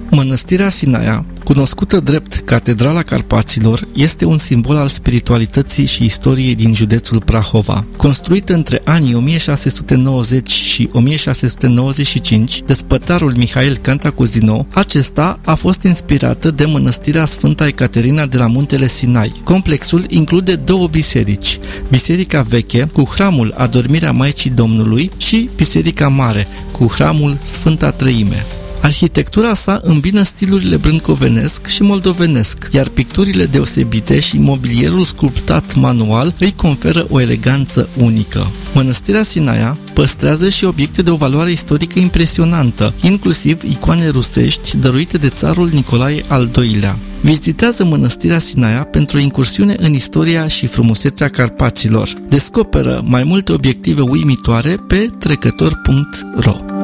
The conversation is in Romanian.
Mănăstirea Sinaia, cunoscută drept Catedrala Carpaților, este un simbol al spiritualității și istoriei din județul Prahova. Construită între anii 1690 și 1695 de spătarul Mihail Cantacuzino, acesta a fost inspirată de mănăstirea Sfânta Ecaterina de la Muntele Sinai. Complexul include două biserici, Biserica Veche, cu hramul Adormirea Maicii Domnului, și Biserica Mare, cu hramul Sfânta Treime. Arhitectura sa îmbină stilurile brâncovenesc și moldovenesc, iar picturile deosebite și mobilierul sculptat manual îi conferă o eleganță unică. Mănăstirea Sinaia păstrează și obiecte de o valoare istorică impresionantă, inclusiv icoane rusești dăruite de țarul Nicolae al II-lea. Vizitează Mănăstirea Sinaia pentru o incursiune în istoria și frumusețea Carpaților. Descoperă mai multe obiective uimitoare pe trecător.ro.